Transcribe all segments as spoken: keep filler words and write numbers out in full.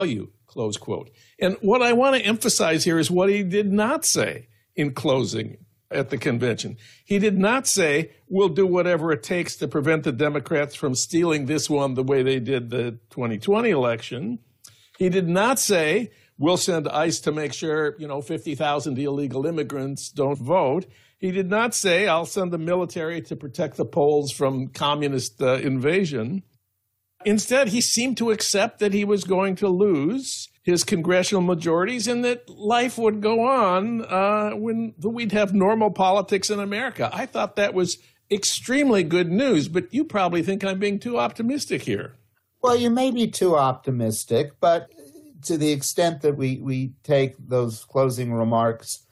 value, close quote. And what I want to emphasize here is what he did not say in closing at the convention. He did not say, we'll do whatever it takes to prevent the Democrats from stealing this one the way they did the twenty twenty election. He did not say, we'll send ICE to make sure, you know, fifty thousand illegal immigrants don't vote. He did not say, I'll send the military to protect the Poles from communist uh, invasion. Instead, he seemed to accept that he was going to lose his congressional majorities and that life would go on uh, when we'd have normal politics in America. I thought that was extremely good news, but you probably think I'm being too optimistic here. Well, you may be too optimistic, but to the extent that we, we take those closing remarks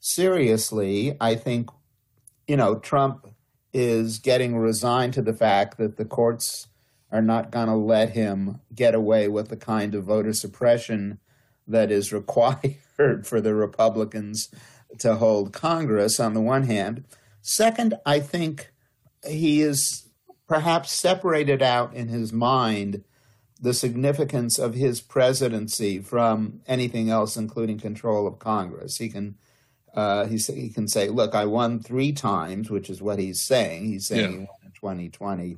seriously, I think, you know, Trump is getting resigned to the fact that the courts are not going to let him get away with the kind of voter suppression that is required for the Republicans to hold Congress, on the one hand. Second, I think he is perhaps separated out in his mind the significance of his presidency from anything else, including control of Congress. He can uh, he, he can say, look, I won three times, which is what he's saying. He's saying yeah. he won in twenty twenty.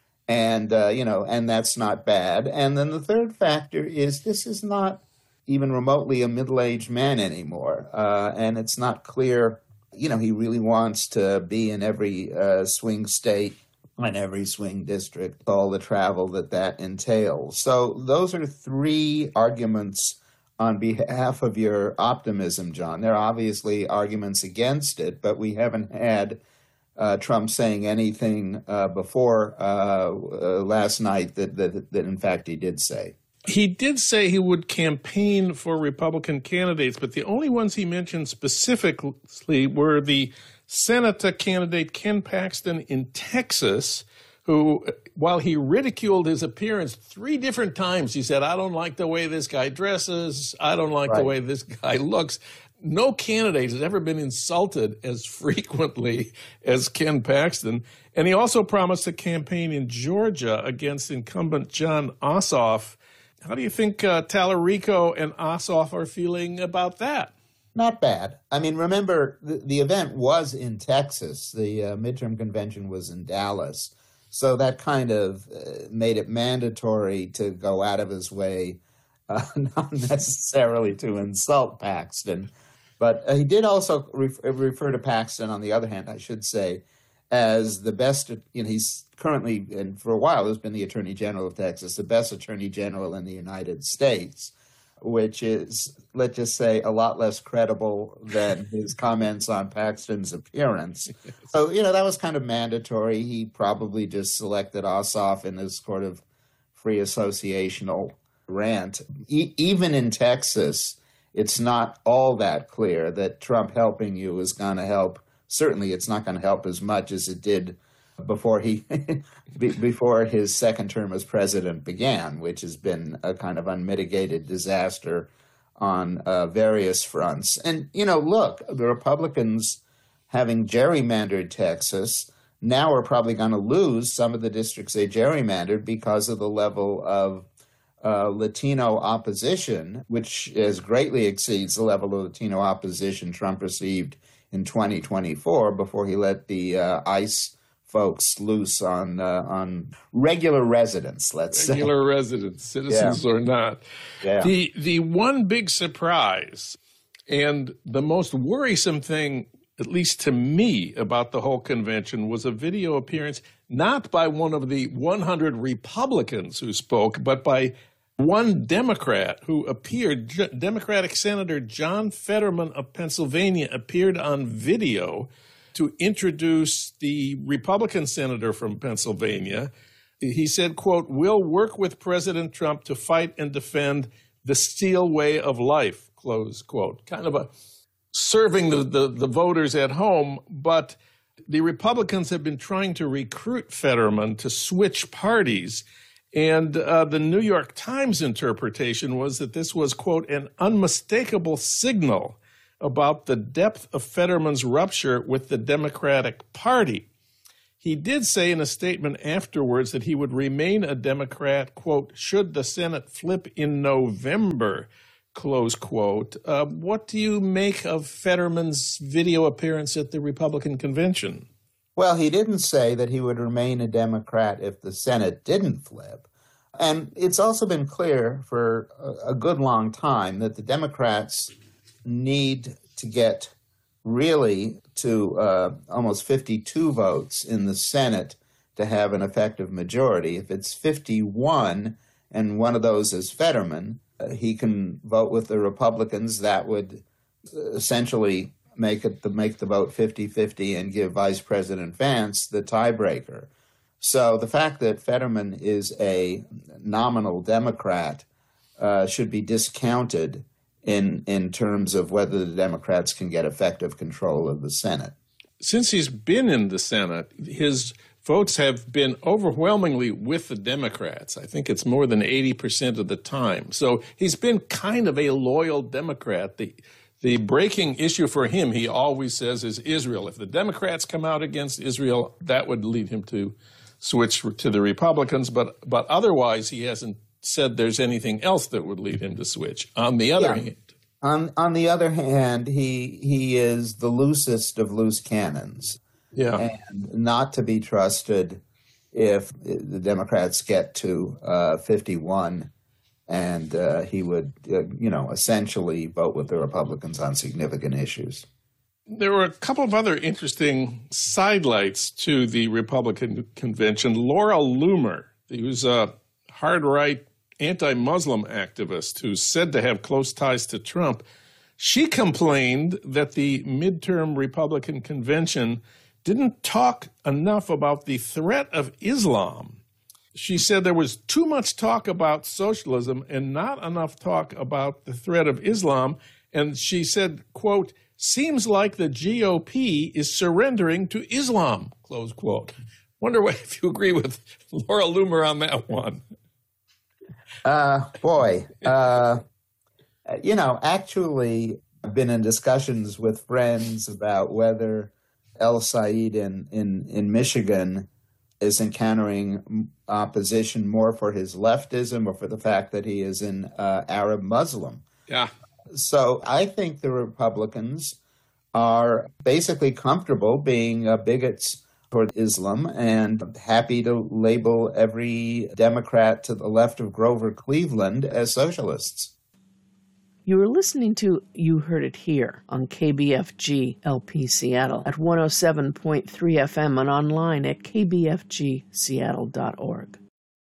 And, uh, you know, and that's not bad. And then the third factor is this is not even remotely a middle-aged man anymore. Uh, and it's not clear, you know, he really wants to be in every uh, swing state and every swing district, all the travel that that entails. So those are three arguments on behalf of your optimism, John. There are obviously arguments against it, but we haven't had Uh, Trump saying anything uh, before uh, uh, last night that, that, that, in fact, he did say. He did say he would campaign for Republican candidates, but the only ones he mentioned specifically were the Senator candidate Ken Paxton in Texas, who, while he ridiculed his appearance three different times, he said, I don't like the way this guy dresses, I don't like right. the way this guy looks. No candidate has ever been insulted as frequently as Ken Paxton. And he also promised a campaign in Georgia against incumbent Jon Ossoff. How do you think uh, Tallarico and Ossoff are feeling about that? Not bad. I mean, remember, the, the event was in Texas. The uh, midterm convention was in Dallas. So that kind of uh, made it mandatory to go out of his way, uh, not necessarily to insult Paxton. But he did also refer to Paxton, on the other hand, I should say, as the best, you know, he's currently, and for a while has been the Attorney General of Texas, the best Attorney General in the United States, which is, let's just say, a lot less credible than his comments on Paxton's appearance. So, you know, that was kind of mandatory. He probably just selected Ossoff in his sort of free associational rant. E- even in Texas, it's not all that clear that Trump helping you is going to help. Certainly, it's not going to help as much as it did before he before his second term as president began, which has been a kind of unmitigated disaster on uh, various fronts. And, you know, look, the Republicans, having gerrymandered Texas, now are probably going to lose some of the districts they gerrymandered because of the level of Uh, Latino opposition, which is greatly exceeds the level of Latino opposition Trump received in twenty twenty-four before he let the uh, ICE folks loose on uh, on regular residents, let's regular say. Regular residents, citizens yeah. or not. Yeah. The, the one big surprise and the most worrisome thing, at least to me, about the whole convention was a video appearance not by one of the one hundred Republicans who spoke, but by one Democrat who appeared. Democratic Senator John Fetterman of Pennsylvania appeared on video to introduce the Republican senator from Pennsylvania. He said, quote, we'll work with President Trump to fight and defend the Steele way of life, close quote. Kind of a serving the, the, the voters at home, but the Republicans have been trying to recruit Fetterman to switch parties. And uh, the New York Times interpretation was that this was, quote, an unmistakable signal about the depth of Fetterman's rupture with the Democratic Party. He did say in a statement afterwards that he would remain a Democrat, quote, should the Senate flip in November, close quote. Uh, what do you make of Fetterman's video appearance at the Republican convention? Well, he didn't say that he would remain a Democrat if the Senate didn't flip. And it's also been clear for a good long time that the Democrats need to get really to uh, almost fifty-two votes in the Senate to have an effective majority. If it's fifty-one and one of those is Fetterman, uh, he can vote with the Republicans. That would essentially make it the, make the vote fifty-fifty and give Vice President Vance the tiebreaker. So the fact that Fetterman is a nominal Democrat uh, should be discounted in in terms of whether the Democrats can get effective control of the Senate. Since he's been in the Senate, his votes have been overwhelmingly with the Democrats. I think it's more than eighty percent of the time. So he's been kind of a loyal Democrat. The the breaking issue for him, he always says, is Israel. If the Democrats come out against Israel, that would lead him to switch to the Republicans. But but otherwise, he hasn't said there's anything else that would lead him to switch. On the other yeah. hand, on on the other hand, he he is the loosest of loose cannons. Yeah, and not to be trusted if the Democrats get to uh, fifty-one, and uh, he would, uh, you know, essentially vote with the Republicans on significant issues. There were a couple of other interesting sidelights to the Republican convention. Laura Loomer, who's a hard-right anti-Muslim activist who's said to have close ties to Trump, she complained that the midterm Republican convention didn't talk enough about the threat of Islam. She said there was too much talk about socialism and not enough talk about the threat of Islam. And she said, quote, seems like the G O P is surrendering to Islam, close quote. Wonder what, if you agree with Laura Loomer on that one. Uh, boy, uh, you know, actually, I've been in discussions with friends about whether El Said in, in, in Michigan is encountering opposition more for his leftism or for the fact that he is an uh, Arab Muslim. Yeah. So I think the Republicans are basically comfortable being uh, bigots toward Islam and happy to label every Democrat to the left of Grover Cleveland as socialists. You were listening to You Heard It Here on K B F G L P Seattle at one oh seven point three F M and online at k b f g seattle dot org.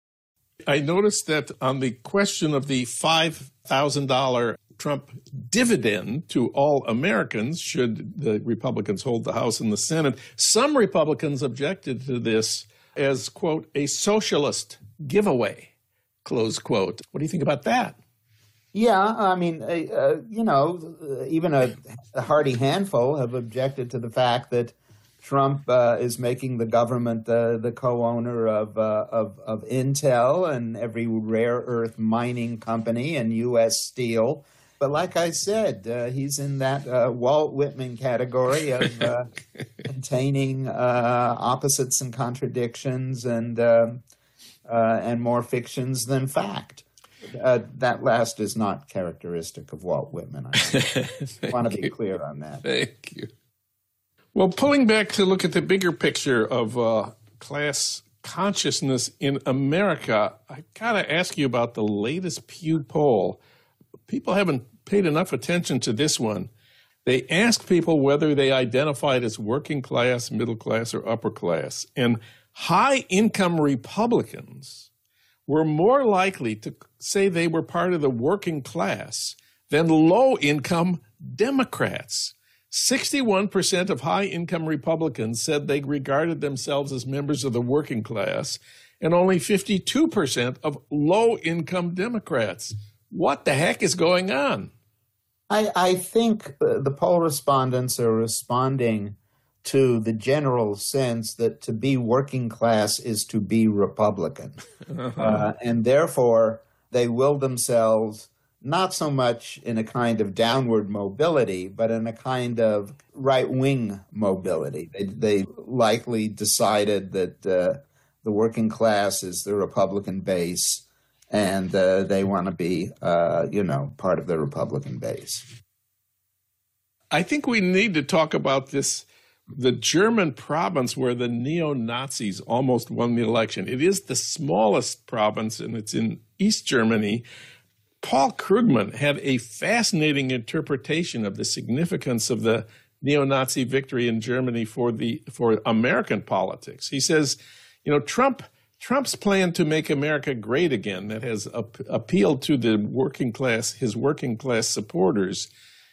I noticed that on the question of the five thousand dollars Trump dividend to all Americans, should the Republicans hold the House and the Senate, some Republicans objected to this as, quote, a socialist giveaway, close quote. What do you think about that? Yeah, I mean, uh, you know, even a, a hearty handful have objected to the fact that Trump uh, is making the government uh, the co-owner of, uh, of of Intel and every rare earth mining company and U S Steel. But like I said, uh, he's in that uh, Walt Whitman category of uh, containing uh, opposites and contradictions and uh, uh, and more fictions than fact. Uh, that last is not characteristic of Walt Whitman. I want to be you. clear on that. Thank you. Well, pulling back to look at the bigger picture of uh, class consciousness in America, I got to ask you about the latest Pew poll. People haven't paid enough attention to this one. They asked people whether they identified as working class, middle class, or upper class. And high-income Republicans were more likely to say they were part of the working class than low-income Democrats. sixty-one percent of high-income Republicans said they regarded themselves as members of the working class, and only fifty-two percent of low-income Democrats. What the heck is going on? I, I think the poll respondents are responding to the general sense that to be working class is to be Republican. Uh-huh. Uh, and therefore, they will themselves not so much in a kind of downward mobility, but in a kind of right-wing mobility. They, they likely decided that uh, the working class is the Republican base, and uh, they want to be, uh, you know, part of the Republican base. I think we need to talk about this, the German province where the neo-Nazis almost won the election. It is the smallest province, and it's in East Germany. Paul Krugman had a fascinating interpretation of the significance of the neo-Nazi victory in Germany for the for American politics. He says, you know, Trump Trump's plan to make America great again, that has ap- appealed to the working class, his working class supporters,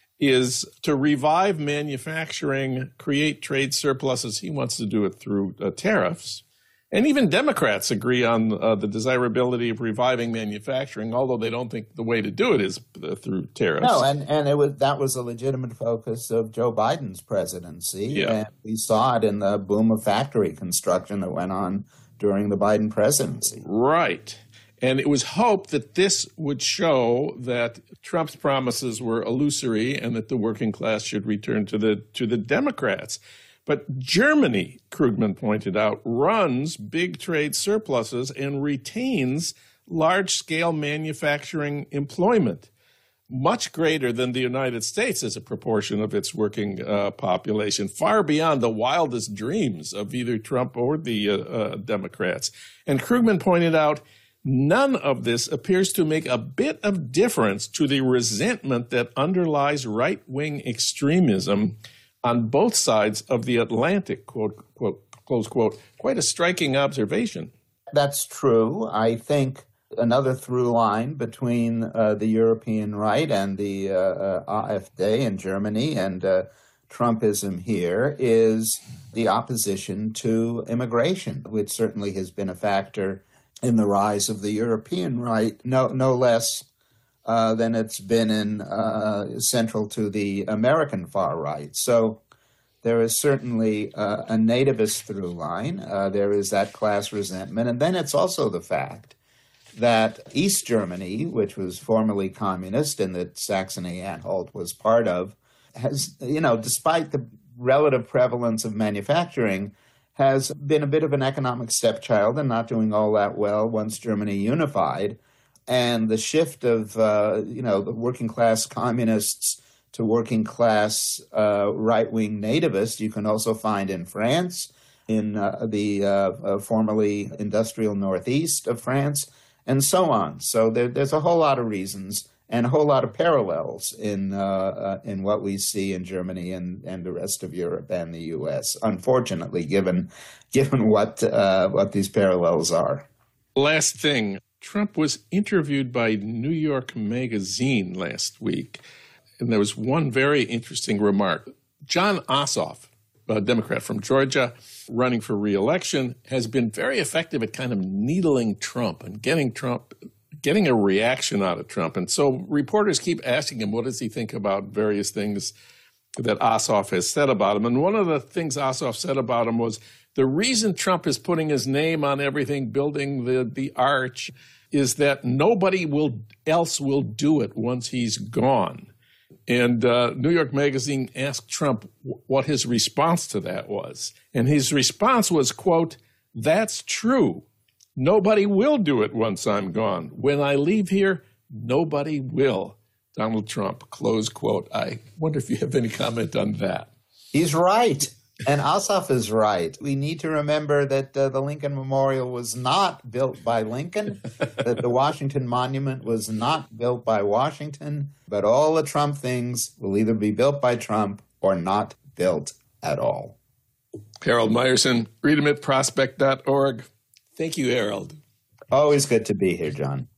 is to revive manufacturing, create trade surpluses. He wants to do it through uh, tariffs. And even Democrats agree on uh, the desirability of reviving manufacturing, although they don't think the way to do it is uh, through tariffs. No, and, and it was that was a legitimate focus of Joe Biden's presidency. Yeah. And we saw it in the boom of factory construction that went on during the Biden presidency. Right. And it was hoped that this would show that Trump's promises were illusory and that the working class should return to the to the Democrats. But Germany, Krugman pointed out, runs big trade surpluses and retains large-scale manufacturing employment, much greater than the United States as a proportion of its working uh, population, far beyond the wildest dreams of either Trump or the uh, uh, Democrats. And Krugman pointed out, none of this appears to make a bit of difference to the resentment that underlies right-wing extremism on both sides of the Atlantic, quote, quote, close quote. Quite a striking observation. That's true. I think another through line between uh, the European right and the uh, uh, AfD in Germany and uh, Trumpism here is the opposition to immigration, which certainly has been a factor in the rise of the European right, no, no less Uh, than it's been in uh, central to the American far right. So there is certainly uh, a nativist through line. Uh, there is that class resentment. And then it's also the fact that East Germany, which was formerly communist and that Saxony-Anhalt was part of, has, you know, despite the relative prevalence of manufacturing, has been a bit of an economic stepchild and not doing all that well once Germany unified. And the shift of, uh, you know, the working class communists to working class uh, right-wing nativists, you can also find in France, in uh, the uh, uh, formerly industrial northeast of France, and so on. So there, there's a whole lot of reasons and a whole lot of parallels in uh, uh, in what we see in Germany and, and the rest of Europe and the U S, unfortunately, given given what uh, what these parallels are. Last thing. Trump was interviewed by New York Magazine last week, and there was one very interesting remark. John Ossoff, a Democrat from Georgia, running for re-election, has been very effective at kind of needling Trump and getting Trump, getting a reaction out of Trump. And so reporters keep asking him, what does he think about various things that Ossoff has said about him? And one of the things Ossoff said about him was, the reason Trump is putting his name on everything, building the, the arch, is that nobody will else will do it once he's gone. And uh, New York Magazine asked Trump w- what his response to that was. And his response was, quote, "That's true. Nobody will do it once I'm gone. When I leave here, nobody will. Donald Trump," close quote. I wonder if you have any comment on that. He's right. And Ossoff is right. We need to remember that uh, the Lincoln Memorial was not built by Lincoln, that the Washington Monument was not built by Washington, but all the Trump things will either be built by Trump or not built at all. Harold Meyerson, read him at prospect dot org. Thank you, Harold. Always good to be here, John.